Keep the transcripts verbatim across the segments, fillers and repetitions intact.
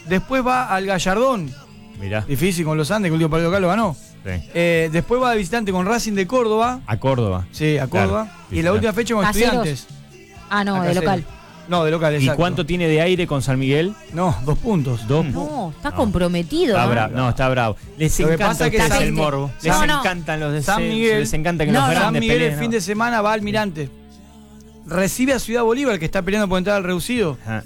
Después va al Gallardón. Mirá. Difícil con los Andes, que el último partido local lo ganó. Sí. Eh, después va de visitante con Racing de Córdoba. A Córdoba. Sí, a Córdoba. Claro. Y en la última fecha con Caseros. Estudiantes. Ah, no, A de Caseros. local. No, de local, ¿Y exacto. cuánto tiene de aire con San Miguel? No, dos puntos. Dos No, está No. comprometido. Está ¿eh? bravo. No, está bravo. Les Lo que encanta pasa a que ustedes San- el morbo. Les No, no. encantan los de San se- Miguel. Les encanta que No, los no. San grandes Miguel el peleen, fin ¿no? de semana va al Almirante. Recibe a Ciudad Bolívar, que está peleando por entrar al reducido. Ajá.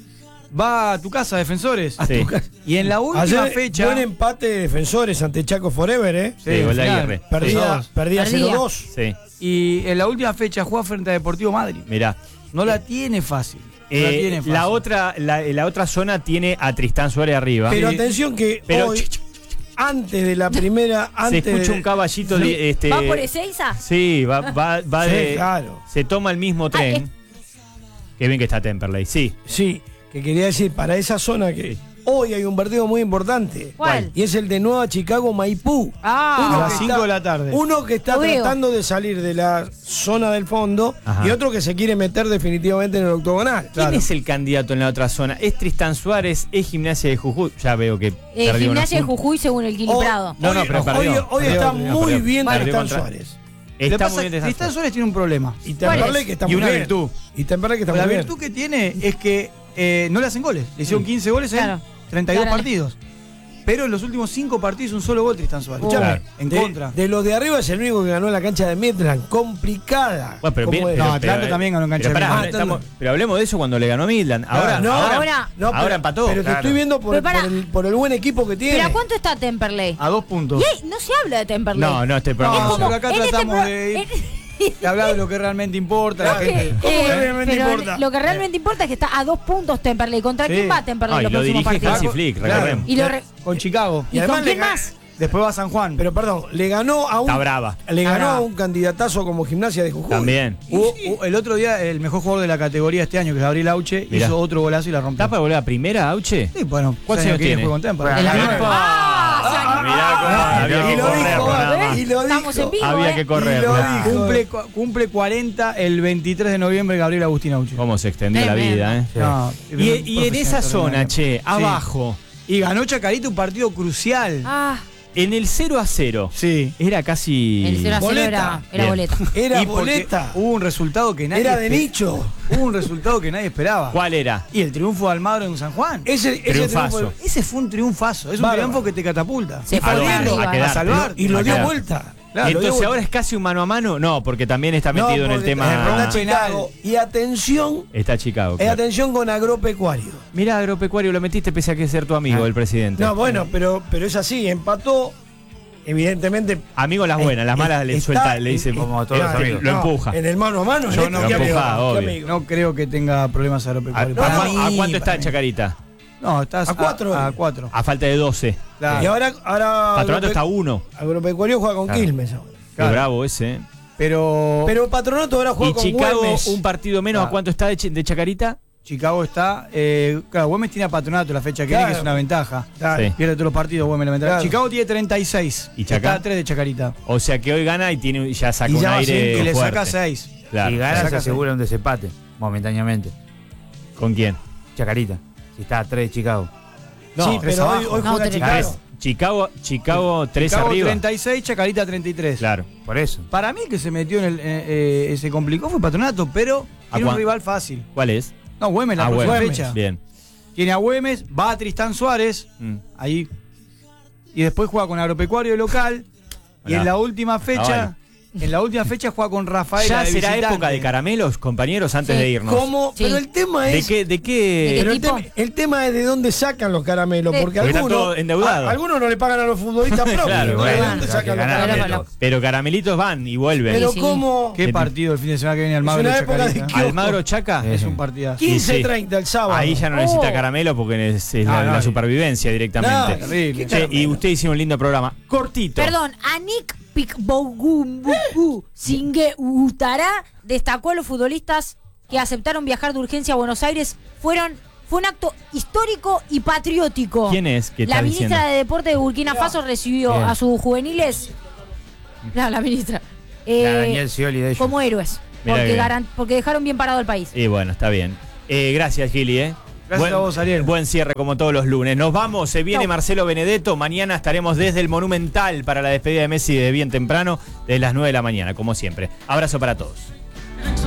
Va a tu casa, Defensores. Sí. Y en la última Ayer, fecha. buen empate de Defensores ante Chaco Forever, ¿eh? Sí, gol de final. Aguirre. Perdía, Sí. perdía Perdía. cero dos. Sí, Y en la última fecha juega frente a Deportivo Madrid. mirá. No la tiene fácil. No la Eh, tiene fácil. la otra la, la otra zona tiene a Tristán Suárez arriba. Pero Sí. atención que Pero- hoy, antes de la primera, Se antes escucha de- un caballito de este. ¿Va por Ezeiza? Sí, va, va, va Sí, de. claro. Se toma el mismo tren. Qué bien que está Temperley, sí. Sí, que quería decir, para esa zona que hoy hay un partido muy importante. ¿Cuál? Y es el de Nueva Chicago Maipú. Ah, Uno a las que cinco está- de la tarde. Uno que está Lo veo. tratando de salir de la zona del fondo Ajá. y otro que se quiere meter definitivamente en el octogonal. ¿Quién es el candidato en la otra zona? ¿Es Tristán Suárez? ¿Es Gimnasia de Jujuy? Ya veo que. Eh, perdió una Gimnasia de punta. Jujuy según el Kili Hoy- Prado. No, no, hoy- pero hoy, perdió. hoy Perdió, está perdió, muy perdió. bien Perdió Tristán contra- Suárez. Lo que Está pasa muy es bien que Tristán Tristán Suárez tiene un problema. Y Temperley ¿Cuál es? que está Y muy una bien. virtud. Y Temperley que está La muy bien. virtud que tiene es que eh, no le hacen goles. Le hicieron quince goles en Claro. treinta y dos Claro. partidos. Pero en los últimos cinco partidos un solo gol Tristán Suárez. Escuchame, En de, contra. de los de arriba es el único que ganó la cancha de Midland. Complicada. Bueno, pero, como bien, es. pero- No, Atlanta pero- también ganó en cancha pero de pará, Midland. estamos- pero hablemos de eso cuando le ganó Midland. Ahora, no, ahora, ahora- No, ahora pero- empató. Pero te Claro. estoy viendo por, Pero pará. por el, por el buen equipo que tiene. ¿Pero a cuánto está Temperley? A dos puntos. Y ahí no se habla de Temperley. No, no, este No, programa. Es como- pero acá en este tratamos pro- de ir- en- De hablar de lo que realmente importa. La Claro. gente. ¿Cómo que Eh, realmente pero importa? Lo que realmente importa es que está a dos puntos Temperley. ¿Contra Sí. quién va Temperley Ah, y los lo próximos dirige partidos? Hansi Flick, Claro. recordemos. Y, lo re- Con Chicago. ¿Y además con quién le ga- más? Después va San Juan. Pero perdón, le ganó a un. Está brava. Le ganó Ah, a no. un candidatazo como Gimnasia de Jujuy. También. Hubo- hubo- el otro día, el mejor jugador de la categoría este año, que es Gabriel Auche, Mirá. hizo otro golazo y la rompió. ¿Está para volver a primera, Auche? Sí, bueno. ¿Cuántos ese años que viene tiene? juega con Temperley. El Ah, amigo. Ah, se animó. Mirá cómo Ah, había y que lo correr dijo, por nada ¿eh? más. Y lo Estamos dijo. en vivo, Había ¿eh? que correr. Y lo por nada. dijo. Cumple, cu- cumple cuarenta el veintitrés de noviembre Gabriel Agustín Auche. Cómo se extendió la Tremendo. vida, ¿eh? No, Y, y en esa zona, che, Sí. abajo, Y ganó Chacarita un partido crucial. Ah, en el cero a cero, Sí. era casi. el cero a cero Boleta. era, era Bien. boleta. Era Y porque boleta. Hubo un resultado que nadie Era de espe- nicho. Hubo un resultado que nadie esperaba. ¿Cuál era? Y el triunfo de Almagro en San Juan. Ese, ese Triunfazo. triunfo- Ese fue un triunfazo. Es un Bárbaro. triunfo que te catapulta. Se ¿A fue dónde? arriba. A ¿eh? quedar. A salvar. Y lo A dio quedar. vuelta. Claro, Y lo dio entonces vuelta. ahora es casi un mano a mano. No, porque también está No, metido en el porque tema. está penal. Chicago. Y atención, Está Chicago. eh, claro. atención con agropecuario. Mirá, agropecuario, lo metiste pese a que ser tu amigo, Ah. el presidente. No, bueno, pero, pero es así, empató. Evidentemente. Amigo las buenas, las malas le está- suelta, le dice. como todos los eh, amigos. Lo no, empuja. En el mano a mano, Yo en no, este, lo ¿qué empuja, amigo? obvio. ¿Qué amigo? No creo que tenga problemas ¿A, agropecuarios. a- Para a- mí, a cuánto está para mí. Chacarita? No, estás A cuatro. A, a cuatro. A falta de doce. Claro. Y ahora, ahora Patronato Agrope- está a uno. Agropecuario juega con Claro. Quilmes ahora. Qué Claro. bravo ese. ¿eh? Pero, Pero Patronato ahora juega Y con Chicago, Güemes. un partido menos. ¿A Claro. cuánto está de, Ch- de Chacarita? Chicago está. Eh, claro, Güemes tiene a Patronato la fecha que viene, Claro. que es una ventaja. Claro. Sí. Pierde todos los partidos, Güemes la ventaja. Claro. Chicago tiene treinta y seis. ¿Y Chaca? Está a tres de Chacarita. O sea que hoy gana y tiene ya saca Y un ya va aire Y le fuerte. saca seis. Claro. Si gana, se saca asegura un desempate, momentáneamente. ¿Con quién? Chacarita, si está a tres de Chicago. No, sí, tres pero hoy, abajo. hoy No, juega tres. Chicago. Tres. Chicago, Chicago tres Chicago arriba. treinta y seis, Chacarita treinta y tres. Claro. Por eso. Para mí el que se metió en el. Eh, eh, se complicó fue Patronato, pero ¿A tiene un cuán- rival fácil. ¿Cuál es? No, Güemes la Ah, próxima Güemes. fecha. Bien. Tiene a Güemes, va a Tristán Suárez, Mm. ahí. Y después juega con Agropecuario local. Y Mirá. en la última Ah, fecha. En la última fecha juega con Rafael. ¿Ya será época de caramelos, compañeros, antes Sí. de irnos? ¿Cómo? Sí. Pero el tema ¿De es. qué? ¿De qué? ¿De Pero el, equipo? tema, el tema es de dónde sacan los caramelos, Sí. porque, Porque están algunos, todos endeudados. a- algunos no le pagan a los futbolistas propios. Claro, ¿De bueno, dónde pero sacan que los ganan caramelos? Pero- menos. Pero caramelitos van y vuelven. Pero Sí, sí. cómo. ¿Qué partido el fin de semana que viene Almagro una y época de Chacarita? que- Almagro Chaca. Es un partidazo. quince treinta el sábado. Ahí ya no necesita Oh. caramelo porque es, es la, No, no, la y- supervivencia directamente. No, terrible. Che, y usted hizo un lindo programa. Cortito. Perdón, Anik Pikbogumbuku Singe Utara destacó a los futbolistas que aceptaron viajar de urgencia a Buenos Aires. Fueron, fue un acto histórico y patriótico. ¿Quién es que La está ministra diciendo? de Deporte de Burkina Faso recibió Bien. a sus juveniles. No, la ministra. eh, La Daniel Scioli de ellos. como héroes. Mirá Porque, que- garan- porque dejaron bien parado el país. Y bueno, está bien. Eh, gracias, Gili, ¿eh? Gracias buen, a vos, Ariel. Buen cierre como todos los lunes. Nos vamos, se viene Chau. Marcelo Benedetto. Mañana estaremos desde el Monumental para la despedida de Messi de bien temprano, desde las nueve de la mañana, como siempre. Abrazo para todos.